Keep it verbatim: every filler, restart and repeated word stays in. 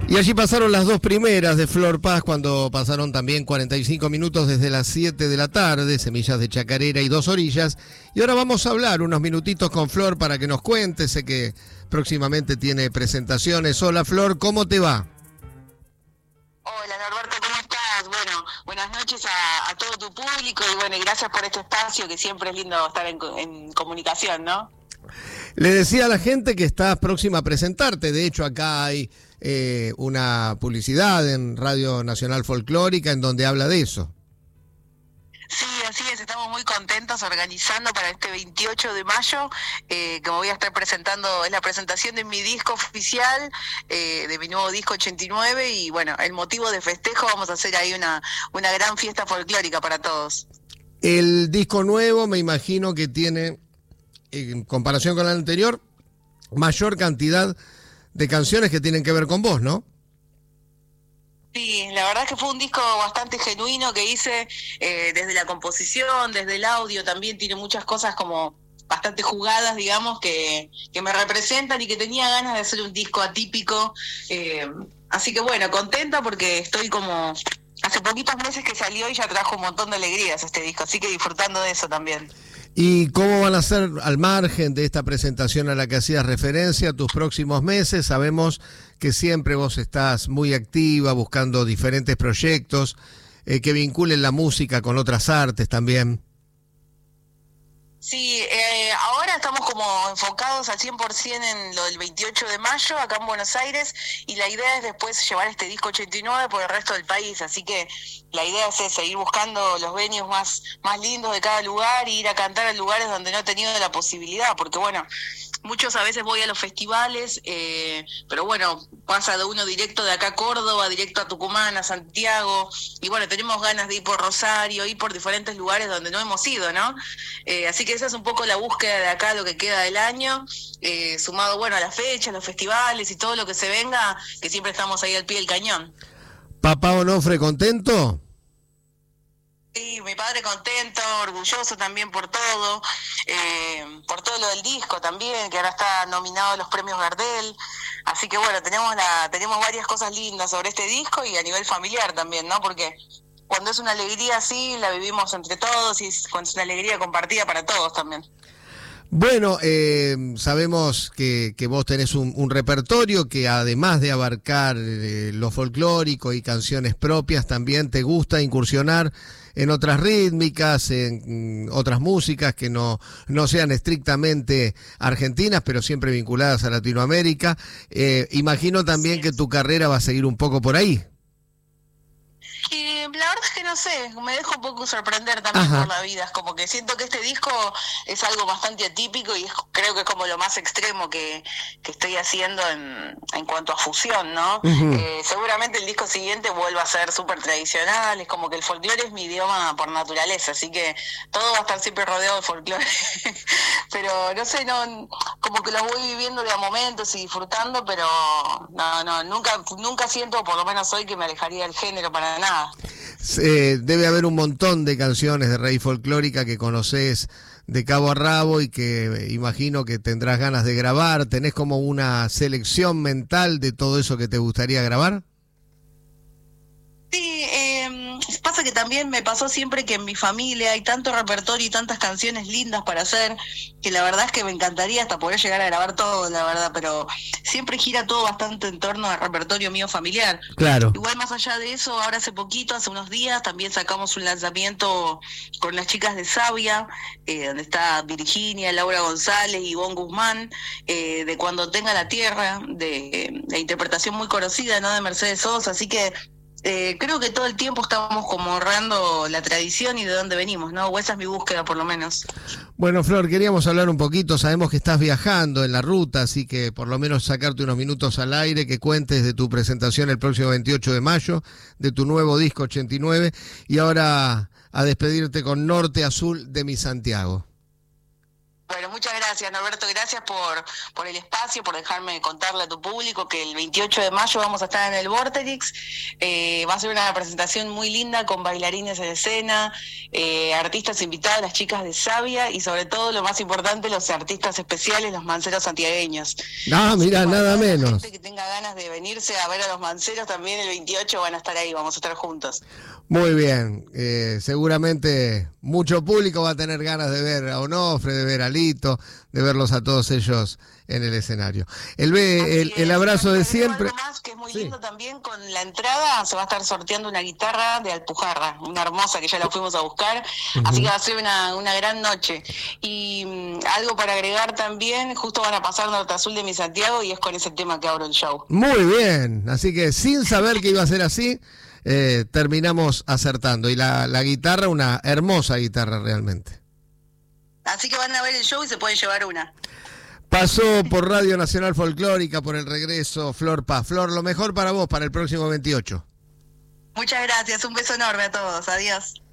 Y allí pasaron las dos primeras de Flor Paz, cuando pasaron también cuarenta y cinco minutos desde las siete de la tarde, Semillas de Chacarera y Dos Orillas. Y ahora vamos a hablar unos minutitos con Flor para que nos cuente, sé que próximamente tiene presentaciones. Hola Flor, ¿cómo te va? Hola Norberto, ¿cómo estás? Bueno, buenas noches a, a todo tu público y bueno, y gracias por este espacio que siempre es lindo estar en, en comunicación, ¿no? Le decía a la gente que estás próxima a presentarte, de hecho acá hay eh, una publicidad en Radio Nacional Folclórica en donde habla de eso. Sí, así es, estamos muy contentos organizando para este veintiocho de mayo, eh, que me voy a estar presentando, es la presentación de mi disco oficial, eh, de mi nuevo disco ochenta y nueve, y bueno, el motivo de festejo, vamos a hacer ahí una, una gran fiesta folclórica para todos. El disco nuevo me imagino que tiene, en comparación con el anterior, mayor cantidad de canciones que tienen que ver con vos, ¿no? Sí, la verdad es que fue un disco bastante genuino que hice eh, desde la composición, desde el audio, también tiene muchas cosas como bastante jugadas, digamos, que, que me representan y que tenía ganas de hacer un disco atípico. Eh, así que bueno, contenta porque estoy como... Hace poquitos meses que salió y ya trajo un montón de alegrías este disco, así que disfrutando de eso también. ¿Y cómo van a ser, al margen de esta presentación a la que hacías referencia, tus próximos meses? Sabemos que siempre vos estás muy activa, buscando diferentes proyectos eh, que vinculen la música con otras artes también. Sí, eh, ahora estamos como enfocados al cien por ciento en lo del veintiocho de mayo acá en Buenos Aires, y la idea es después llevar este disco ochenta y nueve por el resto del país, así que la idea es esa, ir buscando los venues más, más lindos de cada lugar y ir a cantar en lugares donde no he tenido la posibilidad, porque bueno, muchos a veces voy a los festivales, eh, pero bueno, pasa de uno directo de acá a Córdoba, directo a Tucumán, a Santiago, y bueno, tenemos ganas de ir por Rosario, ir por diferentes lugares donde no hemos ido, ¿no? Eh, así que esa es un poco la búsqueda de acá, lo que queda del año, eh, sumado, bueno, a las fechas, los festivales y todo lo que se venga, que siempre estamos ahí al pie del cañón. ¿Papá Onofre contento? Sí, mi padre contento, orgulloso también por todo, eh, por todo lo del disco también, que ahora está nominado a los premios Gardel, así que bueno, tenemos la, tenemos varias cosas lindas sobre este disco y a nivel familiar también, ¿no? Porque cuando es una alegría así, la vivimos entre todos y cuando es una alegría compartida para todos también. Bueno, eh, sabemos que, que vos tenés un, un repertorio que además de abarcar eh, lo folclórico y canciones propias, también te gusta incursionar en otras rítmicas, en otras músicas que no, no sean estrictamente argentinas, pero siempre vinculadas a Latinoamérica. Eh, imagino también sí, que tu carrera va a seguir un poco por ahí. Y la verdad es que no sé, me dejo un poco sorprender también Ajá. por la vida, es como que siento que este disco es algo bastante atípico y es, creo que es como lo más extremo que, que estoy haciendo en, en cuanto a fusión, ¿no? Uh-huh. Eh, seguramente el disco siguiente vuelva a ser súper tradicional, es como que el folclore es mi idioma por naturaleza, así que todo va a estar siempre rodeado de folclore, pero no sé, no, como que lo voy viviendo de a momentos y disfrutando, pero no, no, nunca, nunca siento, por lo menos hoy, que me alejaría del género para nada. Eh, debe haber un montón de canciones de raíz folclórica que conocés de cabo a rabo y que imagino que tendrás ganas de grabar. ¿Tenés como una selección mental de todo eso que te gustaría grabar? Sí, eh, pasa que también me pasó siempre que en mi familia hay tanto repertorio y tantas canciones lindas para hacer, que la verdad es que me encantaría hasta poder llegar a grabar todo, la verdad, pero siempre gira todo bastante en torno al repertorio mío familiar. Claro. Igual más allá de eso, ahora hace poquito, hace unos días, también sacamos un lanzamiento con las chicas de Sabia, eh, donde está Virginia, Laura González y Ivonne Guzmán, eh, de Cuando tenga la tierra, de, de interpretación muy conocida, ¿no?, de Mercedes Sosa, así que Eh, creo que todo el tiempo estamos como honrando la tradición y de dónde venimos, ¿no? O esa es mi búsqueda, por lo menos. Bueno, Flor, queríamos hablar un poquito, sabemos que estás viajando en la ruta, así que por lo menos sacarte unos minutos al aire, que cuentes de tu presentación el próximo veintiocho de mayo, de tu nuevo disco ochenta y nueve, y ahora a despedirte con Norte Azul de mi Santiago. Bueno, muchas gracias, Norberto, gracias por por el espacio, por dejarme contarle a tu público que el veintiocho de mayo vamos a estar en el Vorterix, eh, va a ser una presentación muy linda con bailarines en escena, eh, artistas invitados, las chicas de Sabia y sobre todo, lo más importante, los artistas especiales, los manceros santiagueños. Ah, mira, nada menos. Gente que tenga ganas de de venirse a ver a los Manceros también el veintiocho van a estar ahí, vamos a estar juntos. Muy bien, eh, seguramente mucho público va a tener ganas de ver a Onofre, de ver a Lito, de verlos a todos ellos en el escenario. El, el, el abrazo de siempre. Algo más que es muy sí. lindo también, con la entrada se va a estar sorteando una guitarra de Alpujarra, una hermosa que ya la fuimos a buscar, uh-huh. así que va a ser una, una gran noche. Y um, algo para agregar también, justo van a pasar Norte Azul de mi Santiago y es con ese tema que abro el show. Muy bien, así que sin saber que iba a ser así, eh, terminamos acertando. Y la, la guitarra, una hermosa guitarra realmente. Así que van a ver el show y se pueden llevar una. Pasó por Radio Nacional Folclórica, por el regreso, Flor Paz. Flor, lo mejor para vos para el próximo veintiocho. Muchas gracias, un beso enorme a todos, adiós.